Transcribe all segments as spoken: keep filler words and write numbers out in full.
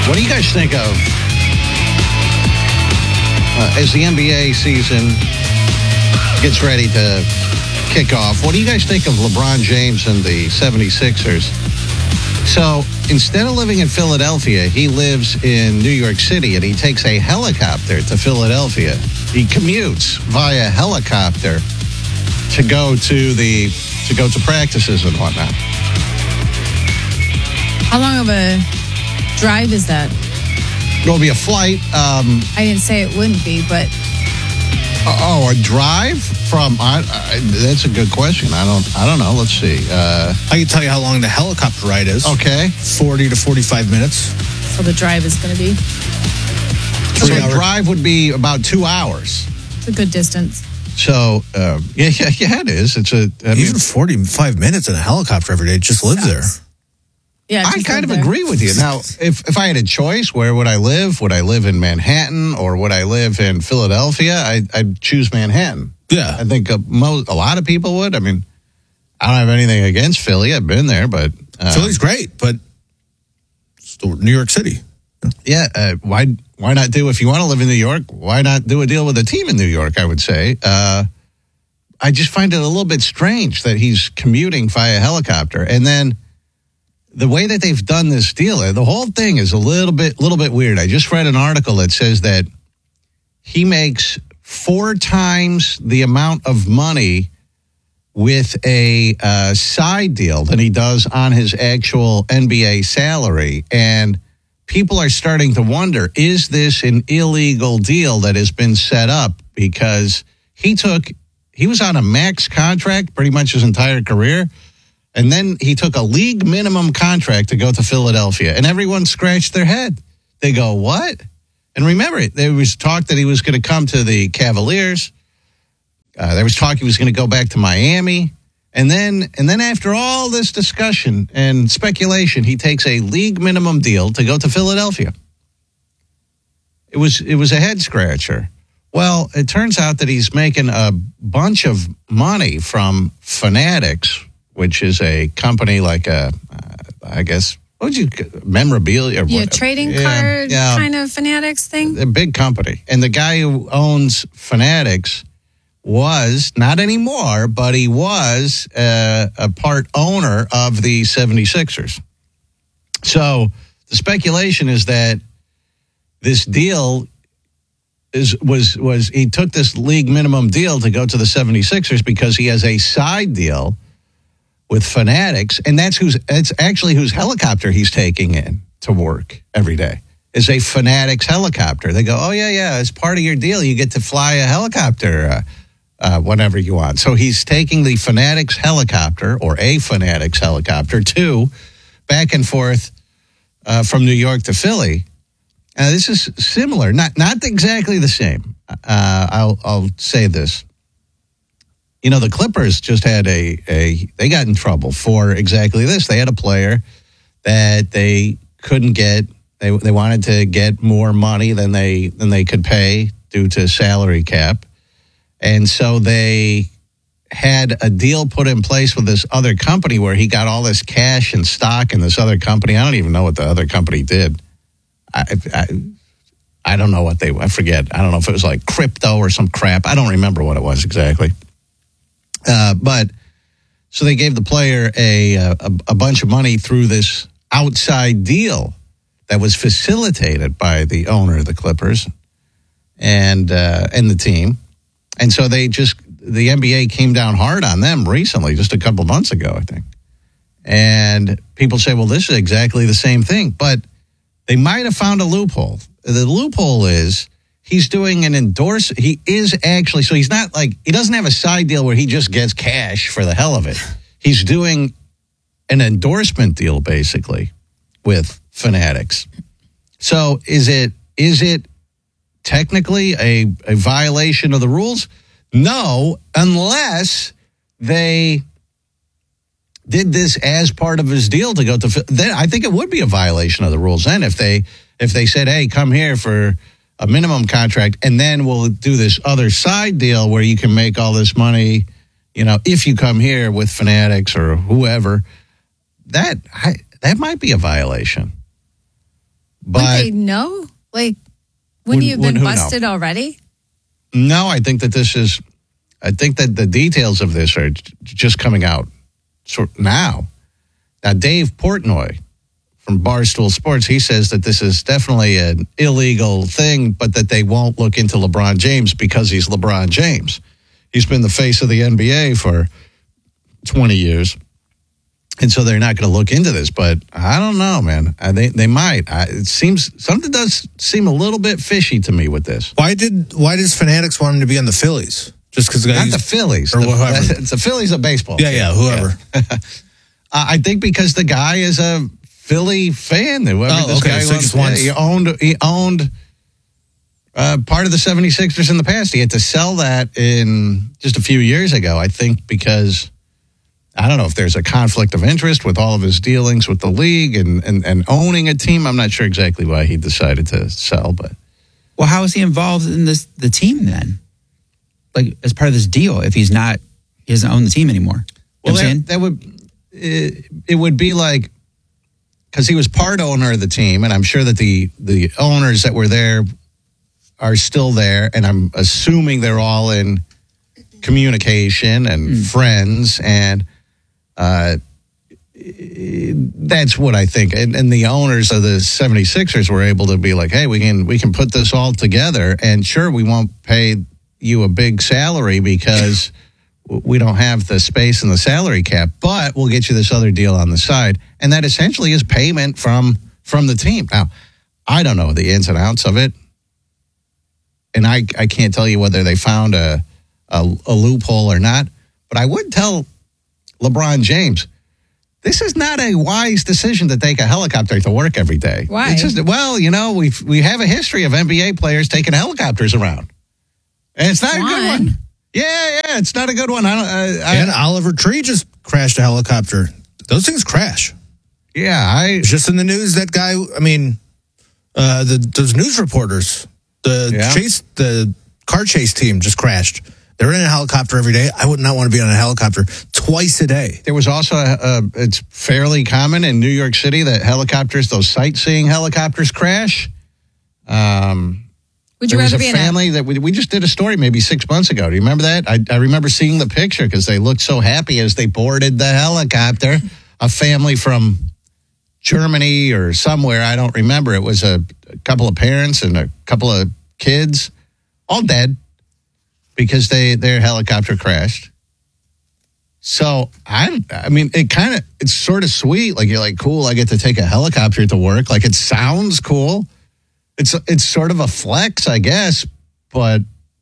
What do you guys think of uh, as the N B A season gets ready to kick off? What do you guys think of LeBron James and the seventy-sixers? So instead of living in Philadelphia, he lives in New York City, and he takes a helicopter to Philadelphia. He commutes via helicopter to go to the to go to practices and whatnot. How long of a drive is that? It'll be a flight. Um, I didn't say it wouldn't be, but oh, a drive from? I, I, that's a good question. I don't. I don't know. Let's see. Uh, I can tell you how long the helicopter ride is. Okay, forty to forty-five minutes. So the drive is going to be. So the drive would be about two hours. It's a good distance. So uh, yeah, yeah, yeah, it is. It's a I even mean, forty-five minutes in a helicopter every day. It just lives there. Yeah, I kind of agree with you. Now, if, if I had a choice, where would I live? Would I live in Manhattan or would I live in Philadelphia? I, I'd choose Manhattan. Yeah. I think a, most, a lot of people would. I mean, I don't have anything against Philly. I've been there, but... Uh, Philly's great, but still New York City. Yeah, uh, why why not do, if you want to live in New York, why not do a deal with a team in New York, I would say. Uh, I just find it a little bit strange that he's commuting via helicopter. And then... the way that they've done this deal, the whole thing is a little bit, little bit weird. I just read an article that says that he makes four times the amount of money with a uh, side deal than he does on his actual N B A salary. And people are starting to wonder, is this an illegal deal that has been set up? Because he took, he was on a max contract pretty much his entire career. And then he took a league minimum contract to go to Philadelphia. And everyone scratched their head. They go, what? And remember, there was talk that he was going to come to the Cavaliers. Uh, there was talk he was going to go back to Miami. And then and then after all this discussion and speculation, he takes a league minimum deal to go to Philadelphia. It was, it was a head scratcher. Well, it turns out that he's making a bunch of money from Fanatics, which is a company like a, uh, I guess, what would you, memorabilia? Or Yeah, what? trading yeah, card yeah. kind of Fanatics thing. A big company. And the guy who owns Fanatics was, not anymore, but he was uh, a part owner of the seventy-sixers. So the speculation is that this deal is was was he took this league minimum deal to go to the seventy-sixers because he has a side deal with Fanatics, and that's who's it's actually whose helicopter he's taking in to work every day. Is a Fanatics helicopter. They go, oh yeah, yeah, as part of your deal, you get to fly a helicopter uh, uh, whenever you want. So he's taking the Fanatics helicopter or a Fanatics helicopter to back and forth uh, from New York to Philly. Uh, this is similar, not not exactly the same. Uh, I'll I'll say this. You know, the Clippers just had a, a, they got in trouble for exactly this. They had a player that they couldn't get, they they wanted to get more money than they than they could pay due to salary cap. And so they had a deal put in place with this other company where he got all this cash and stock in this other company. I don't even know what the other company did. I, I, I don't know what they, I forget. I don't know if it was like crypto or some crap. I don't remember what it was exactly. Uh, but so they gave the player a, a a bunch of money through this outside deal that was facilitated by the owner of the Clippers and uh, and the team, and so they just the N B A came down hard on them recently, just a couple months ago, I think. And people say, well, this is exactly the same thing, but they might have found a loophole. The loophole is, he's doing an endorse. He is actually, so he's not like, he doesn't have a side deal where he just gets cash for the hell of it. He's doing an endorsement deal, basically, with Fanatics. So is it is it technically a, a violation of the rules? No, unless they did this as part of his deal to go to, then I think it would be a violation of the rules then if they if they said, hey, come here for a minimum contract, and then we'll do this other side deal where you can make all this money, you know, if you come here with Fanatics or whoever. That I, that might be a violation. But Wouldn't they know? Like, wouldn't Wouldn't- you have been wouldn't who know? busted already? no, I think that this is, I think that the details of this are j- just coming out sort now. Now, Dave Portnoy from Barstool Sports, he says that this is definitely an illegal thing, but that they won't look into LeBron James because he's LeBron James. He's been the face of the N B A for twenty years. And so they're not going to look into this, but I don't know, man. I, they they might. I, it seems something does seem a little bit fishy to me with this. Why did why does Fanatics want him to be on the Phillies? Just because the guy Not used- the Phillies, or the, whoever. It's the Phillies of baseball. Yeah, yeah, whoever. Yeah. I think because the guy is a Philly fan. Whoever Oh, this okay, guy so he was, just wants- he owned he owned uh, part of the seventy-sixers in the past. He had to sell that in just a few years ago. I think because. I don't know if there's a conflict of interest with all of his dealings with the league and, and, and owning a team. I'm not sure exactly why he decided to sell, but Well, how is he involved in this the team then? Like as part of this deal, if he's not, he doesn't own the team anymore. You well, know what I'm that, that would it, it would be like because he was part owner of the team, and I'm sure that the the owners that were there are still there, and I'm assuming they're all in communication and Mm. friends and. Uh, that's what I think. And, and the owners of the seventy-sixers were able to be like, hey, we can we can put this all together. And sure, we won't pay you a big salary because we don't have the space in the salary cap, but we'll get you this other deal on the side. And that essentially is payment from from the team. Now, I don't know the ins and outs of it. And I, I can't tell you whether they found a, a, a loophole or not. But I would tell LeBron James, this is not a wise decision to take a helicopter to work every day. Why? It's just, well, you know, we we have a history of N B A players taking helicopters around, and it's not a good One. one. Yeah, yeah, it's not a good one. I don't. Uh, I, And Oliver Tree just crashed a helicopter. Those things crash. yeah, I. It's just in the news. That guy. I mean, uh, the those news reporters, the Yeah. chase, the car chase team just crashed. They're in a helicopter every day. I would not want to be on a helicopter twice a day. There was also a, a. It's fairly common in New York City that helicopters, those sightseeing helicopters, crash. Um. Would you There was rather a be in a family that we, we just did a story maybe six months ago. Do you remember that? I, I remember seeing the picture because they looked so happy as they boarded the helicopter. A family from Germany or somewhere, I don't remember. It was a, a couple of parents and a couple of kids, all dead because they their helicopter crashed. So I, I mean, it kind of it's sort of sweet. Like you're like, cool. I get to take a helicopter to work. Like it sounds cool. It's it's sort of a flex, I guess, but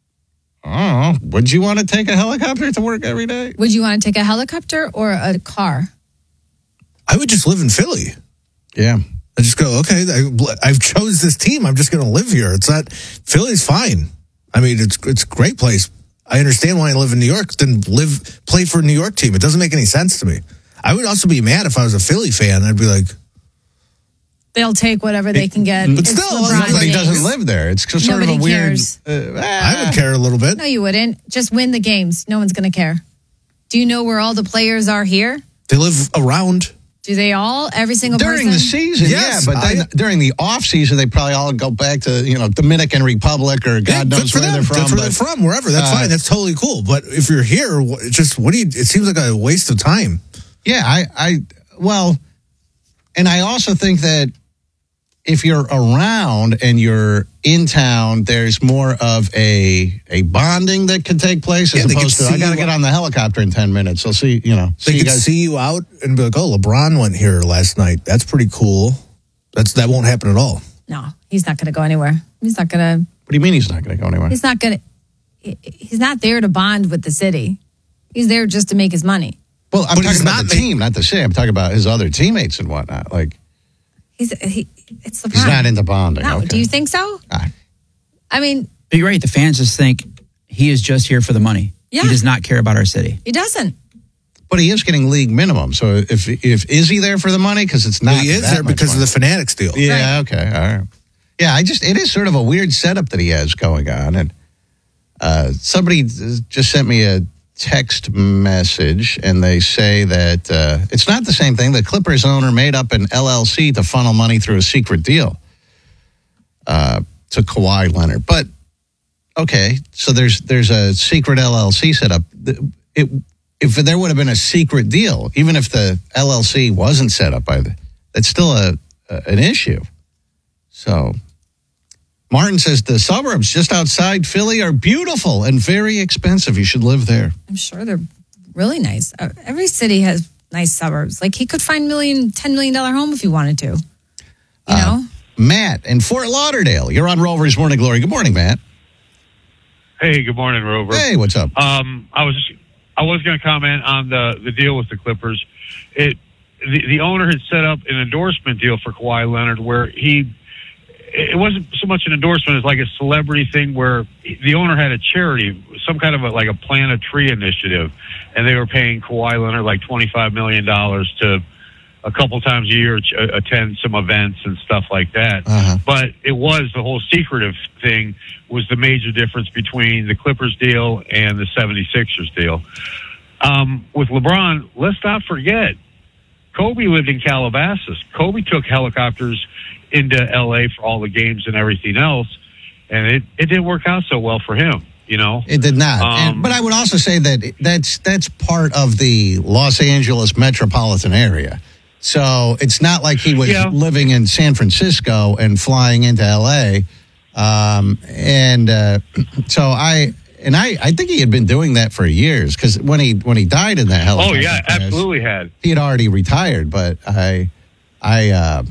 I don't know. Would you want to take a helicopter to work every day? Would you want to take a helicopter or a car? I would just live in Philly. Yeah. I just go, okay, I, I've chose this team. I'm just going to live here. It's not, Philly's fine. I mean, it's it's a great place. I understand why I live in New York, then live, play for a New York team. It doesn't make any sense to me. I would also be mad if I was a Philly fan. I'd be like, They'll take whatever they can get. But It's still, LeBron Nobody James. doesn't live there. It's sort Nobody of a weird. cares. Uh, I would care a little bit. No, you wouldn't. Just win the games. No one's going to care. Do you know where all the players are here? They live around. Do they all? Every single During person? the season, Yes, yeah, but then I- during the off season, they probably all go back to you know Dominican Republic or God Yeah, good knows for where them. they're from. That's where but- they're from, wherever. That's uh, fine. That's totally cool. But if you're here, wh- it's just what do you? It seems like a waste of time. Yeah, I, I, well, and I also think that if you're around and you're in town, there's more of a a bonding that can take place as Yeah, they can opposed to see I got to you get out- on the helicopter in ten minutes. I'll see, you know, see They you could guys. see you out and be like, "Oh, LeBron went here last night. That's pretty cool." That's that won't happen at all. No, he's not going to go anywhere. He's not going to. What do you mean he's not going to go anywhere? He's not going to. He's not there to bond with the city. He's there just to make his money. Well, I'm But he's talking about not the ma- team, not the city. I'm talking about his other teammates and whatnot. Like He's he. It's LeBron. he's not into bonding. No, okay. do you think so? I- I mean, But you're right. The fans just think he is just here for the money. Yeah. He does not care about our city. he doesn't. But he is getting league minimum. So if if is he there for the money? Because it's not. Well, he is that there much because money. of the Fanatics deal. Yeah. Okay. All right. Yeah. I just it is sort of a weird setup that he has going on, and uh, somebody just sent me a text message, and they say that uh, it's not the same thing. The Clippers owner made up an L L C to funnel money through a secret deal. uh, to Kawhi Leonard. But okay, so there's there's a secret L L C set up. It, if there would have been a secret deal, even if the L L C wasn't set up by the, that's still a, a an issue. So Martin says the suburbs just outside Philly are beautiful and very expensive. You should live there. I'm sure they're really nice. Uh, every city has nice suburbs. Like he could find million, ten million dollar home if he wanted to. You Uh, know, Matt in Fort Lauderdale. You're on Rover's Morning Glory. Good morning, Matt. Hey, good morning, Rover. Hey, what's up? Um, I was I was going to comment on the, the deal with the Clippers. It the, the owner had set up an endorsement deal for Kawhi Leonard where he it wasn't so much an endorsement as like a celebrity thing where the owner had a charity, some kind of a, like a plant a tree initiative, and they were paying Kawhi Leonard like twenty-five million dollars to a couple times a year ch- attend some events and stuff like that. Uh-huh. But it was the whole secretive thing was the major difference between the Clippers deal and the seventy-sixers deal. Um, with LeBron, let's not forget, Kobe lived in Calabasas. Kobe took helicopters into L A for all the games and everything else, and it, it didn't work out so well for him, you know? It did not. Um, and, but I would also say that that's that's part of the Los Angeles metropolitan area. So it's not like he was Yeah. living in San Francisco and flying into L A. Um, and uh, so I and I, I think he had been doing that for years because when he when he died in that Oh, helicopter yeah, crash, absolutely had. he had already retired. But I I uh,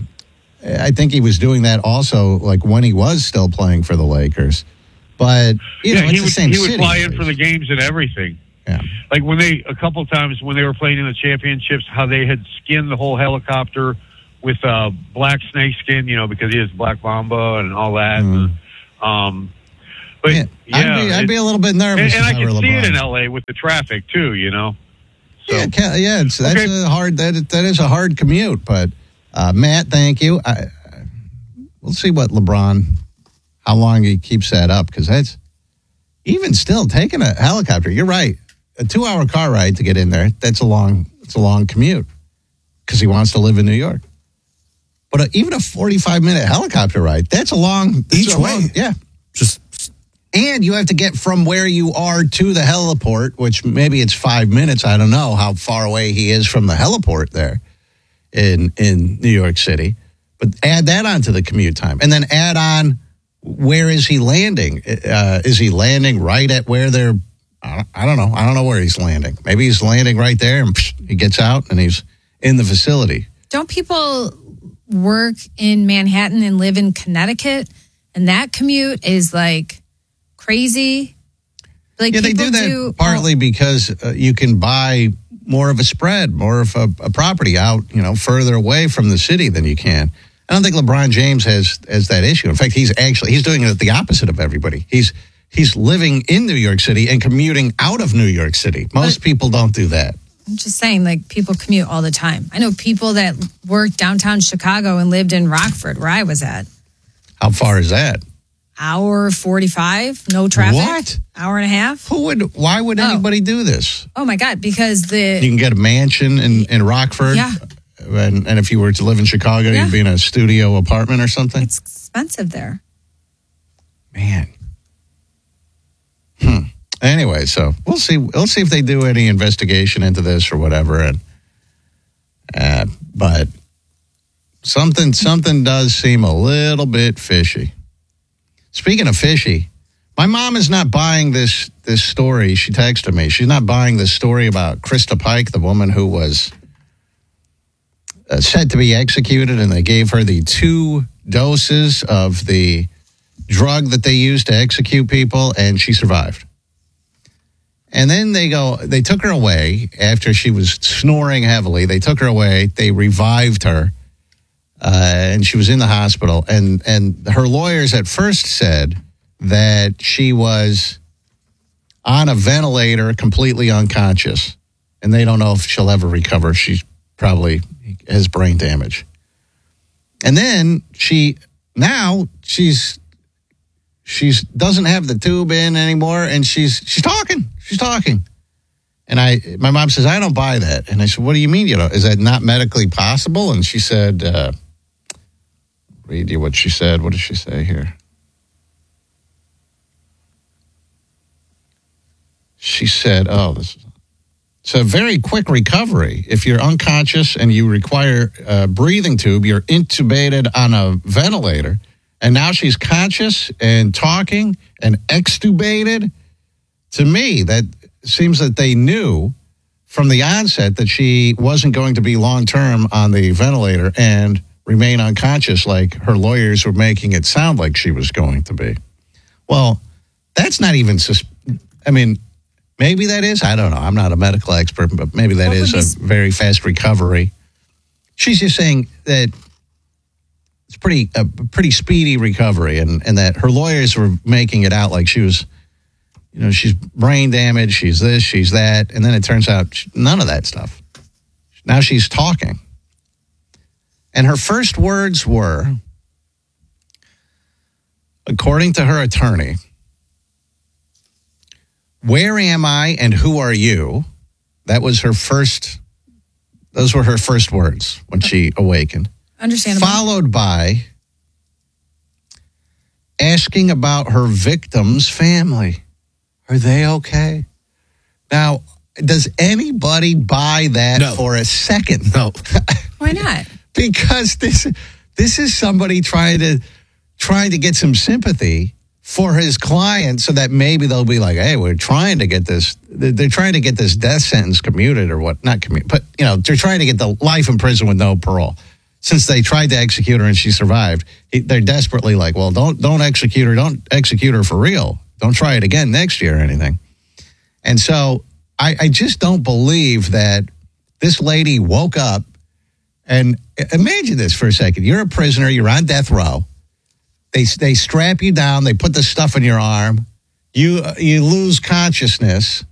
I think he was doing that also like when he was still playing for the Lakers. But you Yeah, know, it's he the would, same he would city. fly in for the games and everything. Yeah. Like when they, a couple times when they were playing in the championships, how they had skinned the whole helicopter with uh, black snake skin, you know, because he has Black Mamba and all that. Mm. Um, but Yeah, yeah, I'd, be, I'd it- be a little bit nervous. and, and I if can were see it LeBron. in L A with the traffic too, you know. So, Yeah, ca- yeah, it's, that's Okay. a hard. That that is a hard commute. But uh, Matt, thank you. I, I, we'll see what LeBron, how long he keeps that up because that's even still taking a helicopter. You're right, a two-hour car ride to get in there. That's a long. It's a long commute because he wants to live in New York. But uh even a forty-five minute helicopter ride, that's a long that's Each a way. long- yeah. Just And you have to get from where you are to the heliport, which maybe it's five minutes. I don't know how far away he is from the heliport there in in New York City. But add that onto the commute time. And then add on where is he landing? Uh, is he landing right at where they're, I don't, I don't know. I don't know where he's landing. Maybe he's landing right there and psh, he gets out and he's in the facility. don't people work in Manhattan and live in Connecticut? And that commute is like crazy. Like Yeah, they people do that partly because uh, you can buy more of a spread, more of a, a property out, you know, further away from the city than you can. I don't think LeBron James has has that issue. In fact, he's actually he's doing it the opposite of everybody. He's he's living in New York City and commuting out of New York City. Most But- people don't do that. I'm just saying, like, people commute all the time. I know people that worked downtown Chicago and lived in Rockford, where I was at. How far is that? Hour forty-five, no traffic. What? Hour and a half. Who would? Why would Oh. anybody do this? Oh my God, because You the can get a mansion in, in Rockford. Yeah. And, and if you were to live in Chicago, Yeah. you'd be in a studio apartment or something. it's expensive there. Man. Hmm. Anyway, so we'll see. We'll see if they do any investigation into this or whatever. And uh, but something something does seem a little bit fishy. Speaking of fishy, my mom is not buying this this story. She texted me. She's not buying this story about Krista Pike, the woman who was uh, said to be executed, and they gave her the two doses of the drug that they used to execute people, and she survived. And then they go, they took her away after she was snoring heavily. They took her away. They revived her, uh, and she was in the hospital. And and her lawyers at first said that she was on a ventilator, completely unconscious, and they don't know if she'll ever recover. She probably has brain damage. And then she now she's she's doesn't have the tube in anymore, and she's she's talking. She's talking. And I, my mom says, I don't buy that. And I said, what do you mean? You know, is that not medically possible? And she said, uh, read you what she said. What did she say here? She said, oh, this is it's a very quick recovery. If you're unconscious and you require a breathing tube, you're intubated on a ventilator. And now she's conscious and talking and extubated. To me, that seems that they knew from the onset that she wasn't going to be long-term on the ventilator and remain unconscious like her lawyers were making it sound like she was going to be. Well, that's not even, sus- I mean, maybe that is. I don't know. I'm not a medical expert, but maybe that What is would a be- very fast recovery. She's just saying that it's pretty a pretty speedy recovery, and, and that her lawyers were making it out like she was, you know, she's brain damaged, she's this, she's that, and then it turns out she, none of that stuff. Now she's talking. And her first words were, according to her attorney, "Where am I and who are you?" That was her first, those were her first words when she awakened. Understandable. Followed by asking about her victim's family. Are they okay? Now, does anybody buy that No. for a second? No. Why not? Because this this is somebody trying to trying to get some sympathy for his client so that maybe they'll be like, hey, we're trying to get this, they're trying to get this death sentence commuted or what, not commuted, but, you know, they're trying to get the life in prison with no parole. Since they tried to execute her and she survived, they're desperately like, well, don't don't execute her, don't execute her for real. Don't try it again next year or anything. And so I, I just don't believe that this lady woke up and imagine this for a second. You're a prisoner, you're on death row. They they strap you down. They put the stuff in your arm. You you lose consciousness,